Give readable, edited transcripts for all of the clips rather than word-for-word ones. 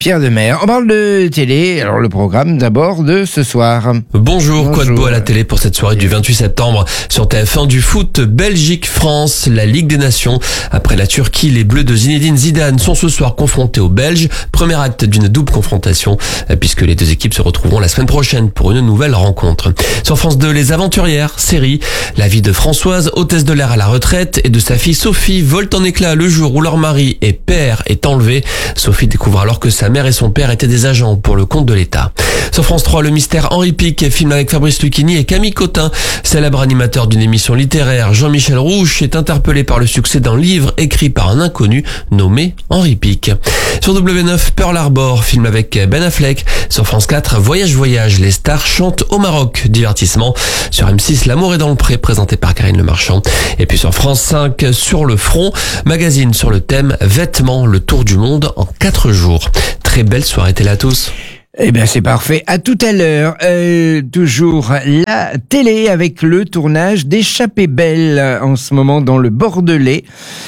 Pierre Demers. On parle de télé. Alors le programme d'abord de ce soir. Bonjour, quoi de beau à la télé pour cette soirée du 28 septembre sur TF1 du foot Belgique-France, la Ligue des Nations. Après la Turquie, les Bleus de Zinedine Zidane sont ce soir confrontés aux Belges. Premier acte d'une double confrontation puisque les deux équipes se retrouveront la semaine prochaine pour une nouvelle rencontre. Sur France 2, Les Aventurières, série. La vie de Françoise, hôtesse de l'air à la retraite, et de sa fille Sophie vole en éclats le jour où leur mari et père est enlevé. Sophie découvre alors que sa mère et son père étaient des agents pour le compte de l'État. Sur France 3, le mystère Henri Pic, film avec Fabrice Lucchini et Camille Cotin. Célèbre animateur d'une émission littéraire, Jean-Michel Rouche est interpellé par le succès d'un livre écrit par un inconnu nommé Henri Pic. Sur W9, Pearl Harbor, film avec Ben Affleck. Sur France 4, Voyage, les stars chantent au Maroc, divertissement. Sur M6, L'amour est dans le pré, présenté par Karine Le Marchand. Et puis sur France 5, Sur le front, magazine sur le thème Vêtements, le tour du monde en 4 jours. Très belle soirée télé à tous. Eh bien, c'est parfait. À tout à l'heure. Toujours la télé avec le tournage d'Échappée belle en ce moment dans le Bordelais.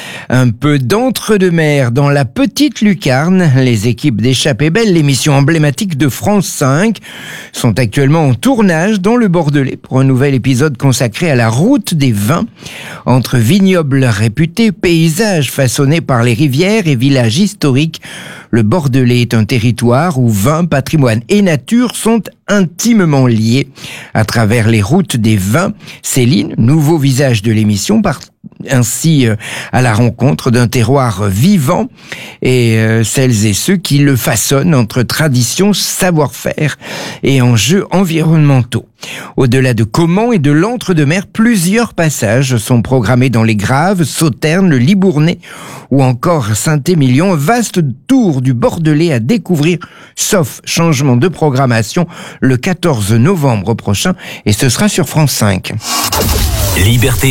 Un peu d'entre-deux-mer dans la petite lucarne. Les équipes d'Échappée belle, l'émission emblématique de France 5, sont actuellement en tournage dans le Bordelais pour un nouvel épisode consacré à la route des vins. Entre vignobles réputés, paysages façonnés par les rivières et villages historiques, le Bordelais est un territoire où vin, patrimoine et nature sont intimement liés. À travers les routes des vins, Céline, nouveau visage de l'émission, part ainsi à la rencontre d'un terroir vivant et celles et ceux qui le façonnent entre tradition, savoir-faire et enjeux environnementaux. Au-delà de Caumont et de l'Entre-deux-Mers, plusieurs passages sont programmés dans les Graves, Sauternes, le Libournais ou encore Saint-Émilion. Vaste tour du Bordelais à découvrir, sauf changement de programmation, le 14 novembre prochain, et ce sera sur France 5. Liberté.